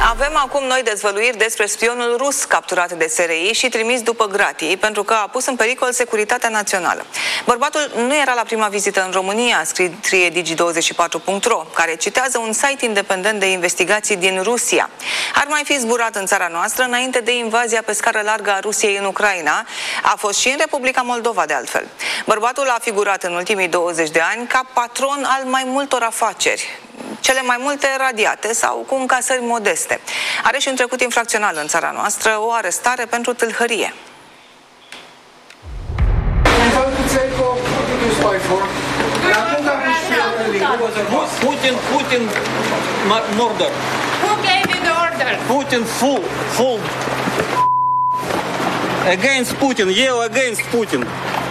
Avem acum noi dezvăluiri despre spionul rus capturat de SRI și trimis după gratii pentru că a pus în pericol securitatea națională. Bărbatul nu era la prima vizită în România, scrie Digi24.ro, care citează un site independent de investigații din Rusia. Ar mai fi zburat în țara noastră înainte de invazia pe scară largă a Rusiei în Ucraina. A fost și în Republica Moldova, de altfel. Bărbatul a figurat în ultimii 20 de ani ca patron al mai multor afaceri, cele mai multe radiate sau cu încasări modeste. Are și un trecut infracțional în țara noastră, o arestare pentru tâlhărie. Putin murder. Who gave you the order? Putin full. Against Putin, eu against Putin.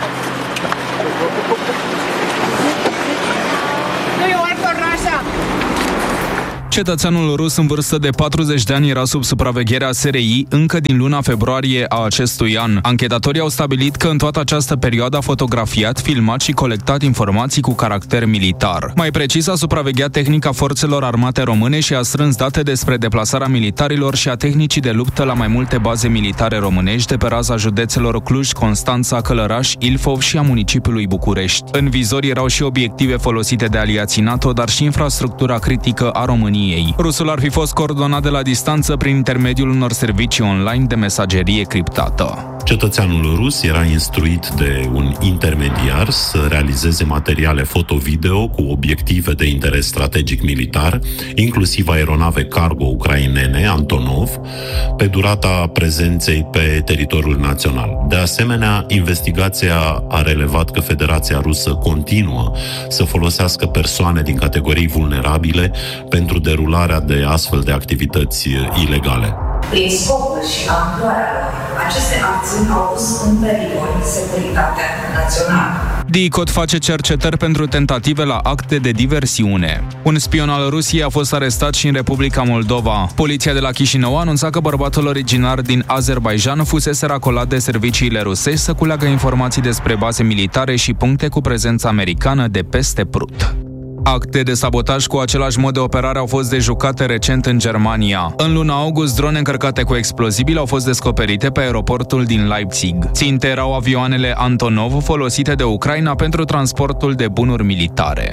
Do you work for Russia? Cetățeanul rus în vârstă de 40 de ani era sub supravegherea SRI încă din luna februarie a acestui an. Anchetatorii au stabilit că în toată această perioadă a fotografiat, filmat și colectat informații cu caracter militar. Mai precis, a supravegheat tehnica forțelor armate române și a strâns date despre deplasarea militarilor și a tehnicii de luptă la mai multe baze militare românești de pe raza județelor Cluj, Constanța, Călăraș, Ilfov și a municipiului București. În vizor erau și obiective folosite de aliații NATO, dar și infrastructura critică a României. Rusul ar fi fost coordonat de la distanță prin intermediul unor servicii online de mesagerie criptată. Cetățeanul rus era instruit de un intermediar să realizeze materiale foto-video cu obiective de interes strategic militar, inclusiv aeronave cargo ucrainene Antonov, pe durata prezenței pe teritoriul național. De asemenea, investigația a relevat că Federația Rusă continuă să folosească persoane din categorii vulnerabile pentru derularea de astfel de activități ilegale. Prin scopul și amploarea lor, aceste acțiuni au pus în pericol securitatea națională. DICOT face cercetări pentru tentative la acte de diversiune. Un spion al Rusiei a fost arestat și în Republica Moldova. Poliția de la Chișinău a anunțat că bărbatul originar din Azerbaidjan fusese racolat de serviciile rusești să culeagă informații despre baze militare și puncte cu prezență americană de peste Prut. Acte de sabotaj cu același mod de operare au fost dejucate recent în Germania. În luna august, drone încărcate cu explozibili au fost descoperite pe aeroportul din Leipzig. Ținte erau avioanele Antonov folosite de Ucraina pentru transportul de bunuri militare.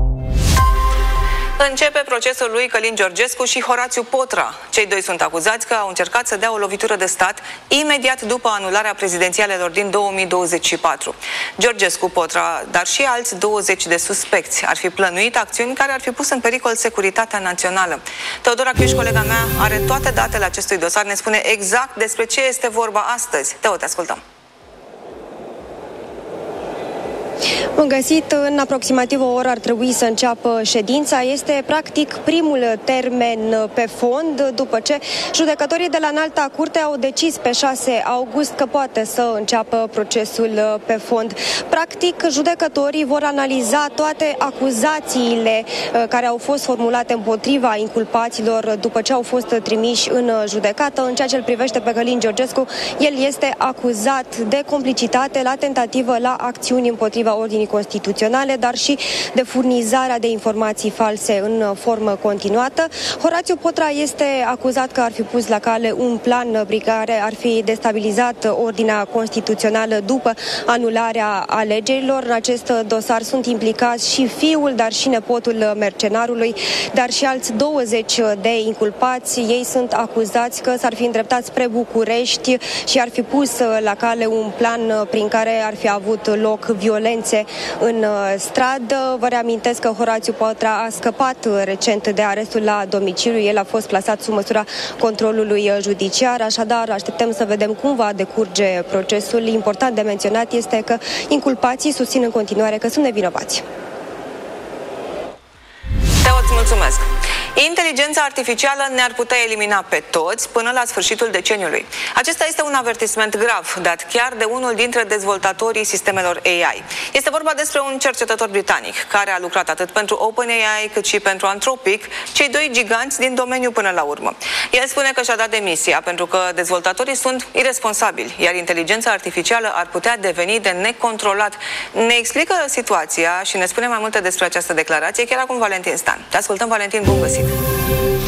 Începe procesul lui Călin Georgescu și Horațiu Potra. Cei doi sunt acuzați că au încercat să dea o lovitură de stat imediat după anularea prezidențialelor din 2024. Georgescu, Potra, dar și alți 20 de suspecți ar fi plănuit acțiuni care ar fi pus în pericol securitatea națională. Teodora Chiuș, colega mea, are toate datele acestui dosar, ne spune exact despre ce este vorba astăzi. Teo, te ascultăm. Bun găsit, în aproximativ o oră ar trebui să înceapă ședința. Este practic primul termen pe fond după ce judecătorii de la Înalta Curte au decis pe 6 august că poate să înceapă procesul pe fond. Practic, judecătorii vor analiza toate acuzațiile care au fost formulate împotriva inculpaților după ce au fost trimiși în judecată. În ceea ce îl privește pe Călin Georgescu, el este acuzat de complicitate la tentativă la acțiuni împotriva ordinii constituționale, dar și de furnizarea de informații false în formă continuată. Horațiu Potra este acuzat că ar fi pus la cale un plan prin care ar fi destabilizat ordinea constituțională după anularea alegerilor. În acest dosar sunt implicați și fiul, dar și nepotul mercenarului, dar și alți 20 de inculpați. Ei sunt acuzați că s-ar fi îndreptat spre București și ar fi pus la cale un plan prin care ar fi avut loc violențe în stradă. Vă reamintesc că Horațiu Potra a scăpat recent de arestul la domiciliu. El a fost plasat sub măsura controlului judiciar, așadar așteptăm să vedem cum va decurge procesul. Important de menționat este că inculpații susțin în continuare că sunt nevinovați. Teo, îți mulțumesc! Inteligența artificială ne-ar putea elimina pe toți până la sfârșitul deceniului. Acesta este un avertisment grav, dat chiar de unul dintre dezvoltatorii sistemelor AI. Este vorba despre un cercetător britanic, care a lucrat atât pentru OpenAI cât și pentru Anthropic, cei doi giganți din domeniu până la urmă. El spune că și-a dat demisia pentru că dezvoltatorii sunt irresponsabili, iar inteligența artificială ar putea deveni de necontrolat. Ne explică situația și ne spune mai multe despre această declarație chiar acum Valentin Stan. Te ascultăm, Valentin, bun găsit!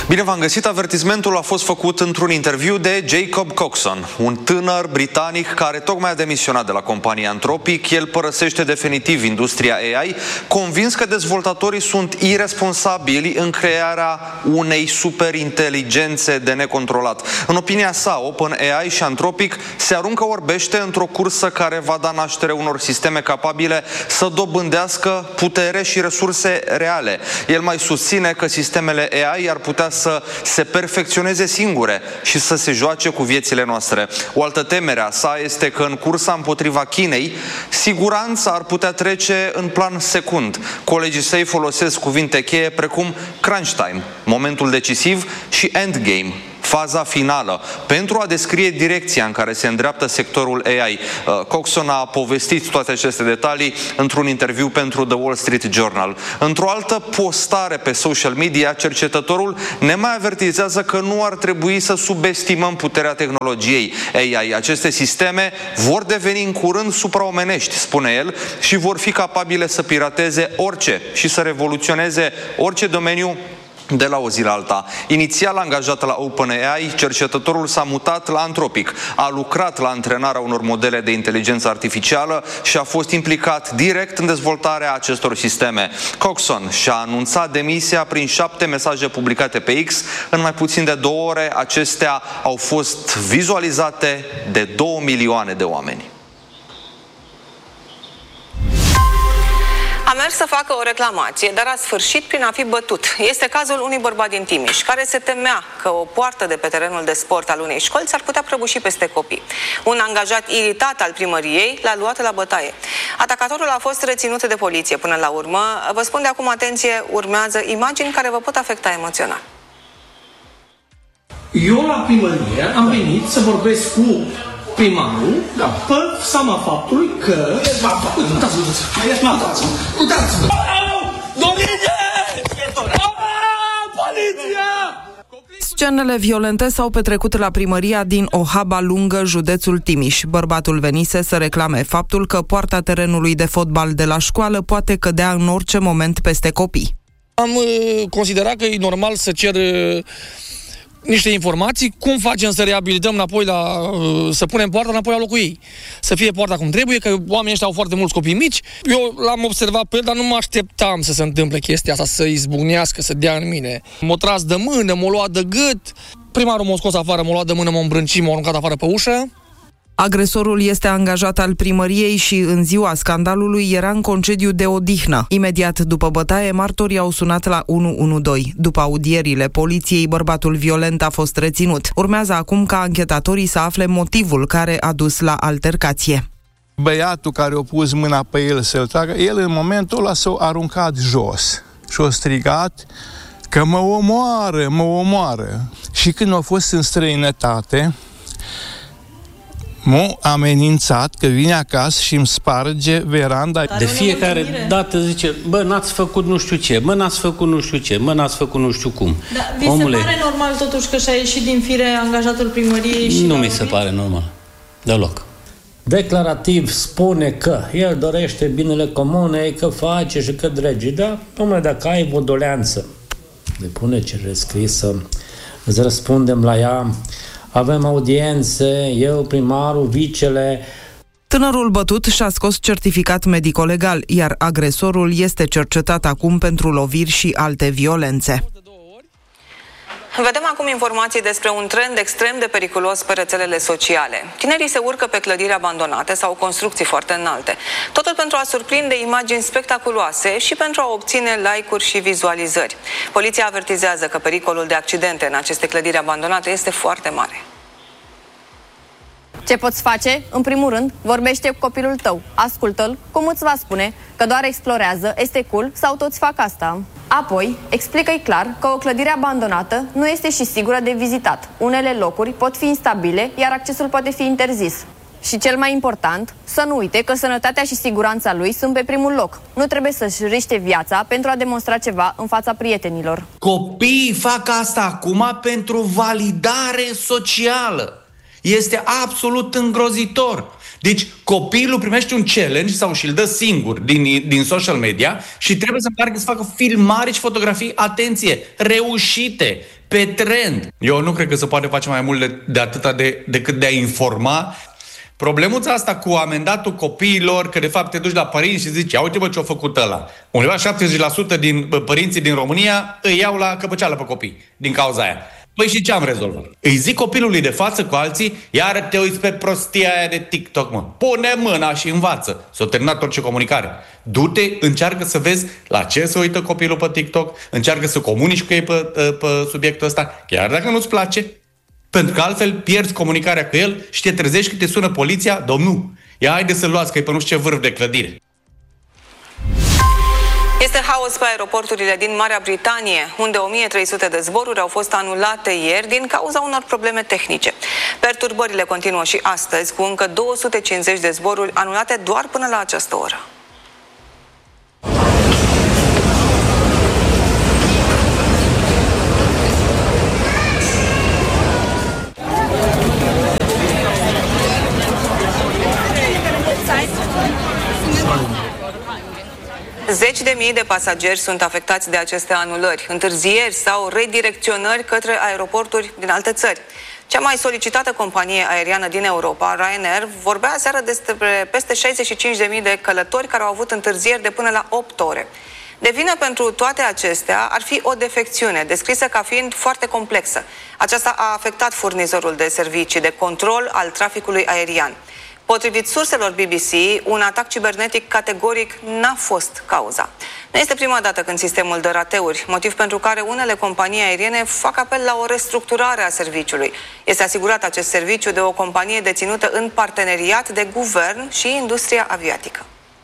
Bine v-am găsit. Avertismentul a fost făcut într-un interviu de Jacob Coxon, un tânăr britanic care tocmai a demisionat de la compania Anthropic. El părăsește definitiv industria AI, convins că dezvoltatorii sunt irresponsabili în crearea unei superinteligențe de necontrolat. În opinia sa, OpenAI și Anthropic se aruncă orbește într-o cursă care va da naștere unor sisteme capabile să dobândească putere și resurse reale. El mai susține că sistemele AI ar putea să se perfecționeze singure și să se joace cu viețile noastre. O altă temere a sa este că în cursa împotriva Chinei, siguranța ar putea trece în plan secund. Colegii săi folosesc cuvinte cheie precum crunch time, momentul decisiv, și endgame, faza finală, pentru a descrie direcția în care se îndreaptă sectorul AI. Coxon a povestit toate aceste detalii într-un interviu pentru The Wall Street Journal. Într-o altă postare pe social media, cercetătorul ne mai avertizează că nu ar trebui să subestimăm puterea tehnologiei AI. Aceste sisteme vor deveni în curând supraomenești, spune el, și vor fi capabile să pirateze orice și să revoluționeze orice domeniu de la o zi la alta. Inițial angajat la OpenAI, cercetătorul s-a mutat la Anthropic, a lucrat la antrenarea unor modele de inteligență artificială și a fost implicat direct în dezvoltarea acestor sisteme. Coxon și-a anunțat demisia prin 7 mesaje publicate pe X. În mai puțin de 2 ore, acestea au fost vizualizate de 2 milioane de oameni. A mers să facă o reclamație, dar a sfârșit prin a fi bătut. Este cazul unui bărbat din Timiș, care se temea că o poartă de pe terenul de sport al unei școli s-ar putea prăbuși peste copii. Un angajat iritat al primăriei l-a luat la bătaie. Atacatorul a fost reținut de poliție până la urmă. Vă spun de acum, atenție, urmează imagini care vă pot afecta emoțional. Eu la primărie am venit să vorbesc cu primarul, pe seama faptului că... Scenele violente s-au petrecut la primăria din Ohaba Lungă, județul Timiș. Bărbatul venise să reclame faptul că poarta terenului de fotbal de la școală poate cădea în orice moment peste copii. Am considerat că e normal să cer niște informații, cum facem să reabilităm înapoi să punem poarta înapoi la locul ei. Să fie poarta cum trebuie, că oamenii ăștia au foarte mulți copii mici. Eu l-am observat pe el, dar nu mă așteptam să se întâmple chestia asta, să izbucnească, să dea în mine. M-a tras de mână, m-a luat de gât, primarul m-a scos afară, m-a luat de mână, m-a îmbrâncit, m-a aruncat afară pe ușă. Agresorul este angajat al primăriei și în ziua scandalului era în concediu de odihnă. Imediat după bătaie, martorii au sunat la 112. După audierile poliției, bărbatul violent a fost reținut. Urmează acum ca anchetatorii să afle motivul care a dus la altercație. Băiatul care a pus mâna pe el să-l tragă, el în momentul ăla s-a aruncat jos și a strigat că mă omoară, mă omoară. Și când a fost în străinătate, m-a amenințat că vine acasă și îmi sparge veranda. De fiecare dată zice, bă, n-ați făcut nu știu ce, bă, n-ați făcut nu știu ce, bă, n-ați făcut nu știu cum. Da, vi se pare normal totuși că și-a ieșit din fire angajatul primăriei? Și nu mi se pare normal, deloc. Declarativ spune că el dorește binele comunei, că face și că drege, dar, dom'le, dacă ai vodoleanță, depune cerere scrisă, îți răspundem la ea. Avem audiențe, eu, primarul, vicele. Tânărul bătut și-a scos certificat medico-legal, iar agresorul este cercetat acum pentru loviri și alte violențe. Vedem acum informații despre un trend extrem de periculos pe rețelele sociale. Tinerii se urcă pe clădiri abandonate sau construcții foarte înalte. Totul pentru a surprinde imagini spectaculoase și pentru a obține like-uri și vizualizări. Poliția avertizează că pericolul de accidente în aceste clădiri abandonate este foarte mare. Ce poți face? În primul rând, vorbește cu copilul tău, ascultă-l, cum îți va spune că doar explorează, este cool sau toți fac asta. Apoi, explică-i clar că o clădire abandonată nu este și sigură de vizitat. Unele locuri pot fi instabile, iar accesul poate fi interzis. Și cel mai important, să nu uite că sănătatea și siguranța lui sunt pe primul loc. Nu trebuie să-și riște viața pentru a demonstra ceva în fața prietenilor. Copiii fac asta acum pentru validare socială. Este absolut îngrozitor. Deci copilul primește un challenge sau și-l dă singur din social media și trebuie să meargă să facă filmare și fotografii, atenție, reușite, pe trend. Eu nu cred că se poate face mai mult de atâta decât de a informa. Problemuța asta cu amendatul copiilor, că de fapt te duci la părinți și zici, ia uite bă ce-a făcut ăla. Undeva 70% din părinții din România îi iau la căpăceală pe copii din cauza aia. Păi și ce am rezolvat? Îi zic copilului de față cu alții, iar te uiți pe prostia aia de TikTok, mă. Pune mâna și învață. S-a terminat orice comunicare. Du-te, încearcă să vezi la ce se uită copilul pe TikTok, încearcă să comunici cu ei pe subiectul ăsta, chiar dacă nu-ți place. Pentru că altfel pierzi comunicarea cu el și te trezești că te sună poliția, domnul, ia haide să-l luați, că e pe nu știu ce vârf de clădire. Este haos pe aeroporturile din Marea Britanie, unde 1300 de zboruri au fost anulate ieri din cauza unor probleme tehnice. Perturbările continuă și astăzi, cu încă 250 de zboruri anulate doar până la această oră. Zeci de mii de pasageri sunt afectați de aceste anulări, întârzieri sau redirecționări către aeroporturi din alte țări. Cea mai solicitată companie aeriană din Europa, Ryanair, vorbea aseară despre peste 65.000 de călători care au avut întârzieri de până la 8 ore. De vină pentru toate acestea ar fi o defecțiune, descrisă ca fiind foarte complexă. Aceasta a afectat furnizorul de servicii de control al traficului aerian. Potrivit surselor BBC, un atac cibernetic categoric n-a fost cauza. Nu este prima dată când sistemul dă rateuri, motiv pentru care unele companii aeriene fac apel la o restructurare a serviciului. Este asigurat acest serviciu de o companie deținută în parteneriat de guvern și industria aviatică.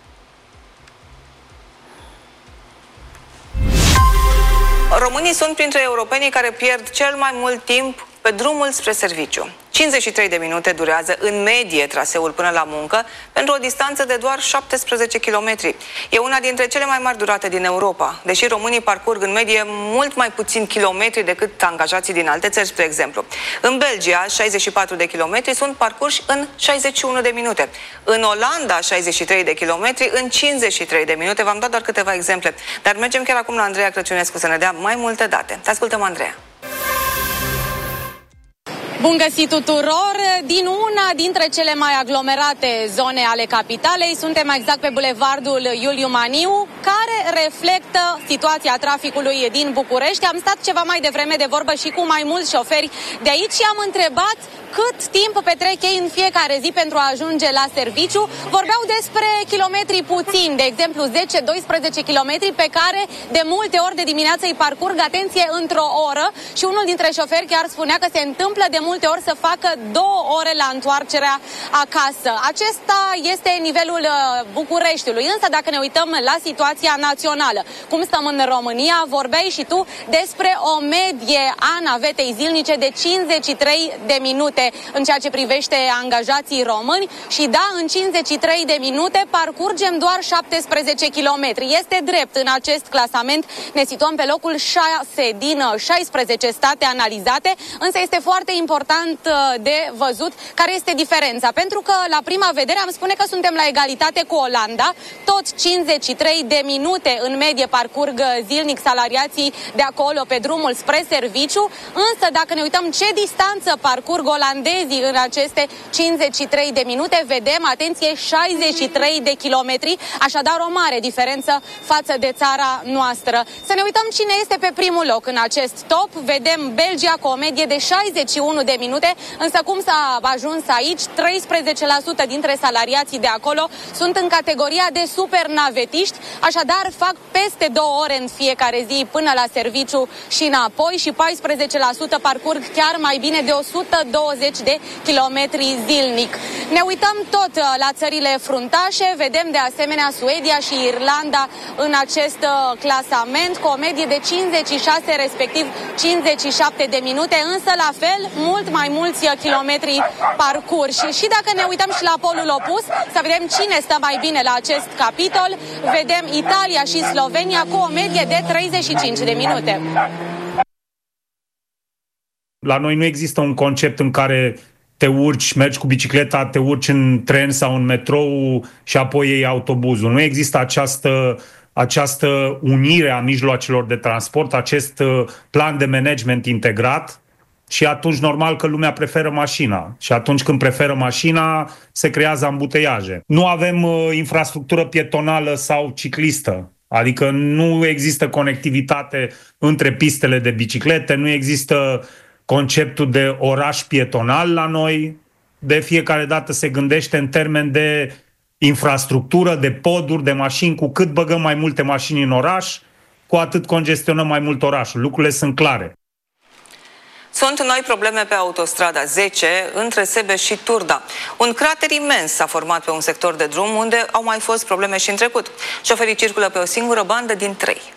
Românii sunt printre europenii care pierd cel mai mult timp pe drumul spre serviciu. 53 de minute durează în medie traseul până la muncă pentru o distanță de doar 17 km. E una dintre cele mai mari durate din Europa, deși românii parcurg în medie mult mai puțini kilometri decât angajații din alte țări, spre exemplu. În Belgia, 64 de kilometri sunt parcurși în 61 de minute. În Olanda, 63 de kilometri în 53 de minute. V-am dat doar câteva exemple. Dar mergem chiar acum la Andreea Crăciunescu să ne dea mai multe date. Te ascultăm, Andreea. Bun găsit tuturor! Din una dintre cele mai aglomerate zone ale capitalei, suntem exact pe bulevardul Iuliu Maniu, care reflectă situația traficului din București. Am stat ceva mai devreme de vorbă și cu mai mulți șoferi de aici și am întrebat cât timp petrec ei în fiecare zi pentru a ajunge la serviciu. Vorbeau despre kilometri puțini, de exemplu 10-12 kilometri pe care de multe ori de dimineață îi parcurg, atenție, într-o oră, și unul dintre șoferi chiar spunea că se întâmplă de multe ori să facă 2 ore la întoarcerea acasă. Acesta este nivelul Bucureștiului, însă dacă ne uităm la situația națională, cum stăm în România, vorbeai și tu despre o medie a navetei zilnice de 53 de minute în ceea ce privește angajații români și da, în 53 de minute parcurgem doar 17 km. Este drept, în acest clasament ne situăm pe locul 6 din 16 state analizate, însă este foarte important de văzut care este diferența, pentru că la prima vedere am spune că suntem la egalitate cu Olanda, tot 53 de minute în medie parcurg zilnic salariații de acolo pe drumul spre serviciu, însă dacă ne uităm ce distanță parcurg olandezii în aceste 53 de minute, vedem, atenție, 63 de kilometri, așadar o mare diferență față de țara noastră. Să ne uităm cine este pe primul loc în acest top. Vedem Belgia cu o medie de 61 de minute, însă cum s-a ajuns aici? 13% dintre salariații de acolo sunt în categoria de supernavetiști, așadar fac peste 2 ore în fiecare zi până la serviciu și înapoi și 14% parcurg chiar mai bine de 120 de kilometri zilnic. Ne uităm tot la țările fruntașe, vedem de asemenea Suedia și Irlanda în acest clasament cu o medie de 56, respectiv 57 de minute, însă la fel mult mai mulți kilometri parcurși. Și dacă ne uităm și la polul opus, să vedem cine stă mai bine la acest capitol, vedem Italia și Slovenia cu o medie de 35 de minute. La noi nu există un concept în care te urci, mergi cu bicicleta, te urci în tren sau în metrou și apoi iei autobuzul. Nu există această această unire a mijloacelor de transport, acest plan de management integrat, și atunci normal că lumea preferă mașina. Și atunci când preferă mașina, se creează ambuteiaje. Nu avem infrastructură pietonală sau ciclistă. Adică nu există conectivitate între pistele de biciclete, nu există conceptul de oraș pietonal la noi. De fiecare dată se gândește în termen de infrastructură, de poduri, de mașini. Cu cât băgăm mai multe mașini în oraș, cu atât congestionăm mai mult orașul. Lucrurile sunt clare. Sunt noi probleme pe autostrada 10 între Sebeș și Turda. Un crater imens s-a format pe un sector de drum unde au mai fost probleme și în trecut. Șoferii circulă pe o singură bandă din 3.